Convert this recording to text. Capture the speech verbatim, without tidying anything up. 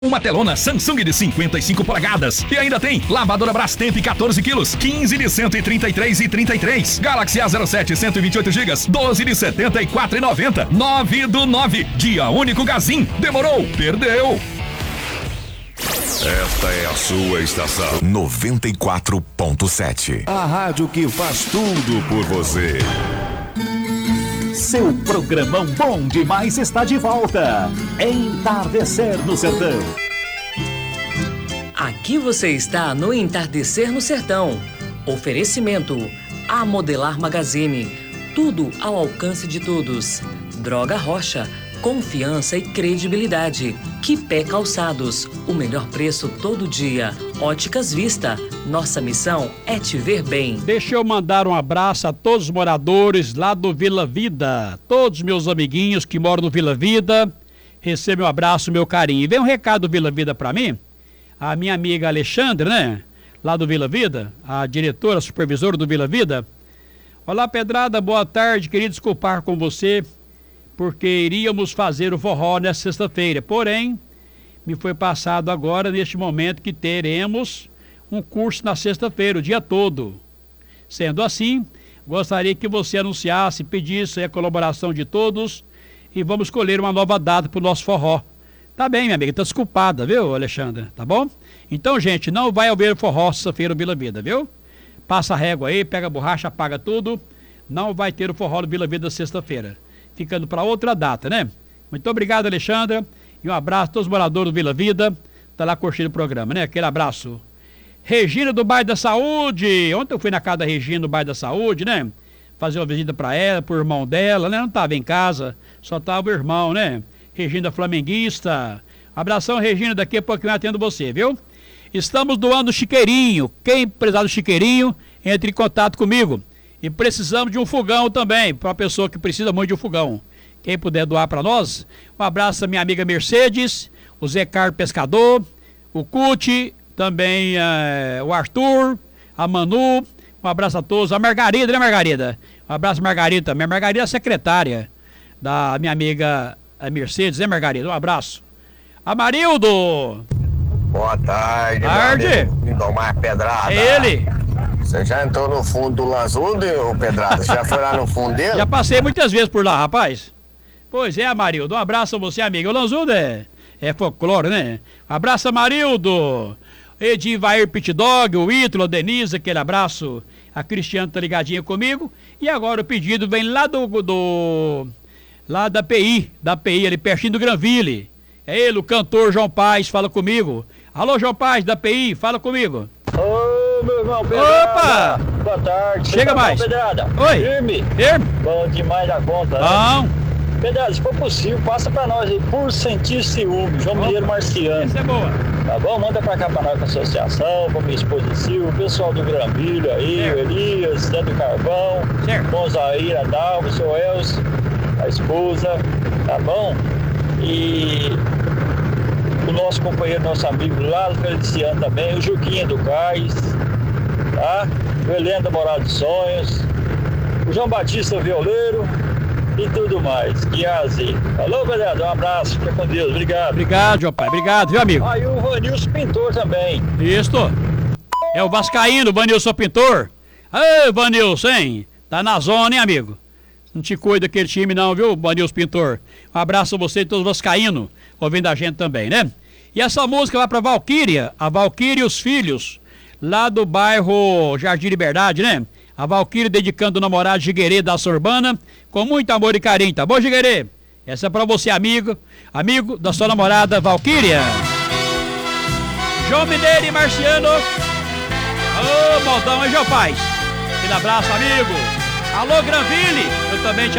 Uma telona Samsung de cinquenta e cinco polegadas. E ainda tem lavadora Brastemp quatorze quilos, quinze de cento e trinta e três reais e trinta e três centavos. Galaxy A zero sete, cento e vinte e oito gigas, doze de setenta e quatro reais e noventa centavos. nove do nove. Dia único Gazin. Demorou? Perdeu. Esta é a sua estação noventa e quatro ponto sete. A rádio que faz tudo por você. Seu programão bom demais está de volta. Entardecer no Sertão. Aqui você está no Entardecer no Sertão. Oferecimento A Modelar Magazine. Tudo ao alcance de todos. Droga Rocha. Confiança e credibilidade. Quipé Calçados, o melhor preço todo dia. Óticas Vista, nossa missão é te ver bem. Deixa eu mandar um abraço a todos os moradores lá do Vila Vida. Todos meus amiguinhos que moram no Vila Vida, recebem um abraço, meu carinho. E vem um recado do Vila Vida pra mim. A minha amiga Alexandre, né? Lá do Vila Vida, a diretora, a supervisora do Vila Vida. Olá, Pedrada, boa tarde, queria desculpar com você, porque iríamos fazer o forró nesta sexta-feira. Porém, me foi passado agora, neste momento, que teremos um curso na sexta-feira, o dia todo. Sendo assim, gostaria que você anunciasse, pedisse a colaboração de todos e vamos escolher uma nova data para o nosso forró. Tá bem, minha amiga, está desculpada, viu, Alexandra? Tá bom? Então, gente, não vai haver forró sexta-feira no Vila Vida, viu? Passa a régua aí, pega a borracha, apaga tudo. Não vai ter o forró no Vila Vida sexta-feira. Ficando para outra data, né? Muito obrigado, Alexandra. E um abraço a todos os moradores do Vila Vida. Tá lá curtindo o programa, né? Aquele abraço. Regina do Bairro da Saúde. Ontem eu fui na casa da Regina do Bairro da Saúde, né? Fazer uma visita para ela, pro irmão dela, né? Não tava em casa, só tava o irmão, né? Regina flamenguista. Abração, Regina. Daqui a pouquinho eu atendo você, viu? Estamos doando chiqueirinho. Quem precisar do chiqueirinho, entre em contato comigo. E precisamos de um fogão também, para uma pessoa que precisa muito de um fogão. Quem puder doar para nós, um abraço à minha amiga Mercedes, o Zé Carlos Pescador, o Cuti, também uh, o Arthur, a Manu, um abraço a todos. A Margarida, né, Margarida? Um abraço, Margarida. Minha Margarida é a secretária da minha amiga a Mercedes, né, Margarida? Um abraço. Amarildo! Boa tarde, tarde. Lindomar Pedrada. É ele. Você já entrou no fundo do Lanzudo, ô Pedrada? Você já foi lá no fundo dele? Já passei muitas vezes por lá, rapaz. Pois é, Amarildo. Um abraço a você, amigo. O Lanzudo é, é folclore, né? Abraço, Amarildo. Edivair Pitdog, o Ítalo, a Denise, aquele abraço. A Cristiane tá ligadinha comigo. E agora o pedido vem lá do, do... lá da P I, da P I, ali pertinho do Granville. É ele, o cantor João Paz, fala comigo. Alô, João Paz, da P I, fala comigo. Ô, meu irmão, Pedrada. Opa! Boa tarde. Chega tá mais. Bom, Pedrada? Oi. Firme? Firme? Bom demais da conta. Bom. Né? Pedrada, se for possível, passa pra nós aí, por sentir ciúme, João Mineiro Marciano. Essa é boa. Tá bom? Manda pra cá pra nós com a associação, com a minha esposa Silvia, o pessoal do Granvilho aí, certo. O Elias, Zé do Carvão, certo. Bom Zair, a Dalva, o seu Elcio, a esposa, tá bom? E o nosso companheiro, nosso amigo lá do Feliciano também, o Juquinha do Cais, tá? O Helena da Morada dos Sonhos, o João Batista Violeiro e tudo mais. Guiazi. Falou, Pedrada, um abraço, fica com Deus, obrigado. Obrigado, João Pai, obrigado, viu, amigo? Aí ah, o Vanilson Pintor também. Isso. É o vascaíno, Vanilson Pintor. Ei, Vanilson, hein? Tá na zona, hein, amigo? Não te cuida daquele time não, viu, Vanilson Pintor? Um abraço a você e todos os vascaínos, ouvindo a gente também, né? E essa música vai pra Valquíria, a Valquíria e os filhos, lá do bairro Jardim Liberdade, né? A Valquíria dedicando o namorado Jiguerê da Urbana, com muito amor e carinho, tá bom, Jiguerê? Essa é pra você, amigo, amigo da sua namorada Valquíria. João Mineiro e Marciano. Ô, Maldão, hein, João Paz? Aquele abraço, amigo. Alô, Granville, eu também te